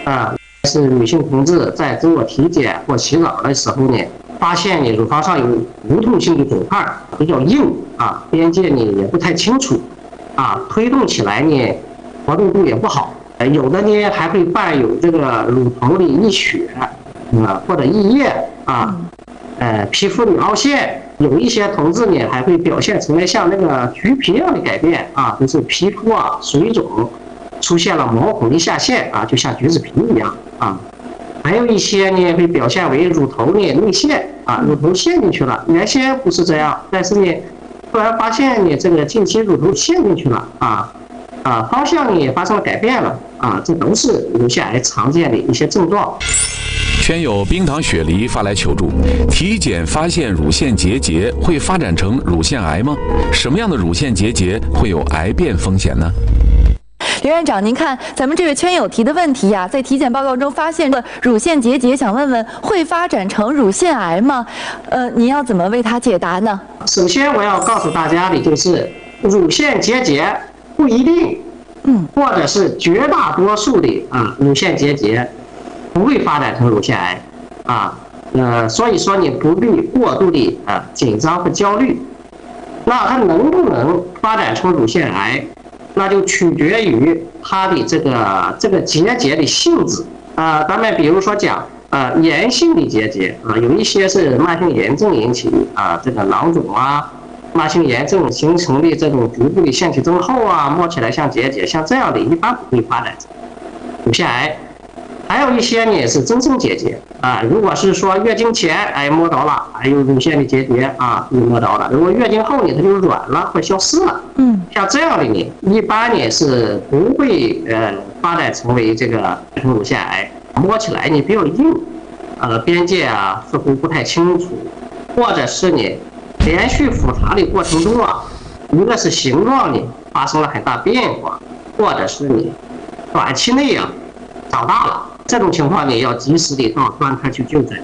是女性同志在自我体检或洗澡的时候呢，发现你乳房上有无痛性的肿块，比较硬边界呢也不太清楚推动起来呢活动度也不好，有的呢还会伴有这个乳头的溢血或者溢液皮肤的凹陷，有一些同志呢还会表现成为像那个橘皮一样的改变就是皮肤水肿，出现了毛孔的下陷就像橘子皮一样还有一些呢会表现为乳头呢内陷乳头陷进去了，原先不是这样，但是呢突然发现呢这个近期乳头陷进去了方向呢也发生了改变了这都是乳腺癌常见的一些症状。 圈友冰糖雪梨发来求助，体检发现乳腺结节会发展成乳腺癌吗？什么样的乳腺结节会有癌变风险呢？ 刘院长，您看咱们这位圈友提的问题在体检报告中发现了乳腺结节，想问问会发展成乳腺癌吗？您要怎么为他解答呢？ 首先我要告诉大家的就是乳腺结节不一定或者是绝大多数的乳腺结节不会发展成乳腺癌所以说你不必过度的紧张和焦虑。那它能不能发展成乳腺癌，那就取决于它的这个结节的性质咱们比如说讲炎性的结节有一些是慢性炎症引起这个囊肿慢性炎症形成的这种局部的腺体增厚摸起来像结节，像这样的一般不会发展成乳腺癌。还有一些呢是增生结节如果是说月经前摸到了有乳腺的结节就摸到了，如果月经后呢它就软了或消失了像这样的呢一般呢是不会发展成为这个乳腺癌，摸起来呢比较硬边界似乎不太清楚，或者是呢连续复查的过程中一个是形状呢发生了很大变化，或者是呢短期内长大了，这种情况呢要及时的到专科去就诊。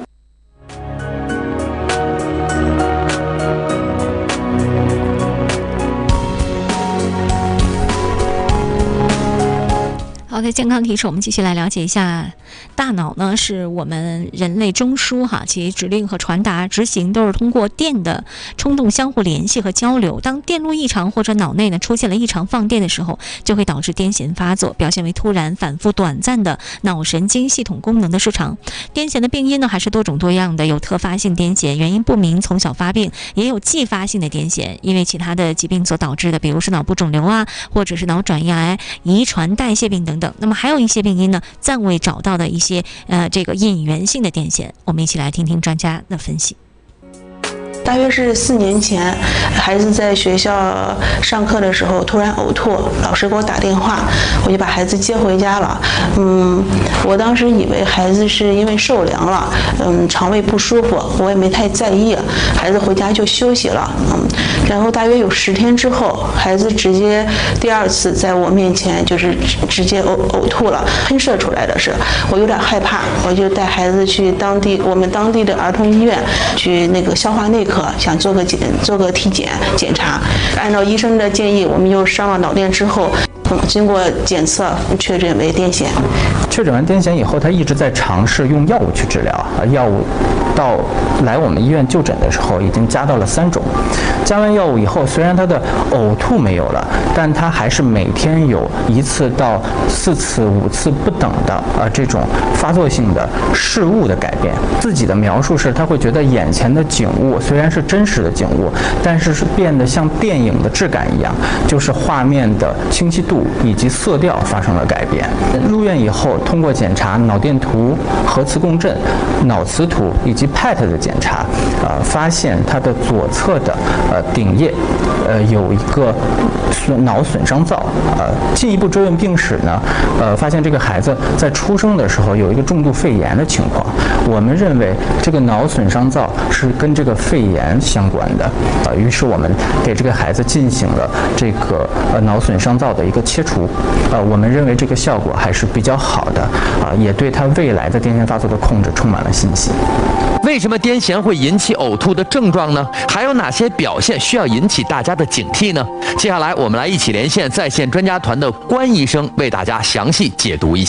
好的，健康提示，我们继续来了解一下，大脑呢是我们人类中枢其指令和传达、执行都是通过电的冲动相互联系和交流。当电路异常或者脑内呢出现了异常放电的时候，就会导致癫痫发作，表现为突然、反复、短暂的脑神经系统功能的失常。癫痫的病因呢还是多种多样的，有特发性癫痫，原因不明，从小发病，也有继发性的癫痫，因为其他的疾病所导致的，比如是脑部肿瘤或者是脑转移癌、遗传代谢病等等。那么还有一些病因呢暂未找到的一些这个隐源性的癫痫，我们一起来听听专家的分析。 大约是4年前，孩子在学校上课的时候突然呕吐，老师给我打电话，我就把孩子接回家了。我当时以为孩子是因为受凉了，肠胃不舒服，我也没太在意，孩子回家就休息了。然后大约有10天之后，孩子直接第2次在我面前就是直接呕吐了，喷射出来的是，我有点害怕，我就带孩子去我们当地的儿童医院去那个消化内科，想做个体检检查。按照医生的建议，我们又上了脑电之后，经过检测确诊为癫痫。 确诊完癫痫以后，他一直在尝试用药物去治疗药物到来我们医院就诊的时候已经加到了3种。加完药物以后，虽然他的呕吐没有了，但他还是每天有1次到4次、5次不等的这种发作性的视物的改变。自己的描述是，他会觉得眼前的景物虽然是真实的景物，但是变得像电影的质感一样，就是画面的清晰度以及色调发生了改变。入院以后，通过检查脑电图、核磁共振、脑磁图以及 PET 的检查，发现他的左侧的顶叶有一个脑损伤灶。进一步追问病史呢，发现这个孩子在出生的时候有一个重度肺炎的情况。我们认为这个脑损伤灶是跟这个肺炎相关的，于是我们给这个孩子进行了这个脑损伤灶的一个切除。我们认为这个效果还是比较好的，也对他未来的癫痫发作的控制充满了信心。 为什么癫痫会引起呕吐的症状呢？还有哪些表现需要引起大家的警惕呢？接下来我们来一起连线在线专家团的关医生，为大家详细解读一下。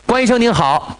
关医生您好。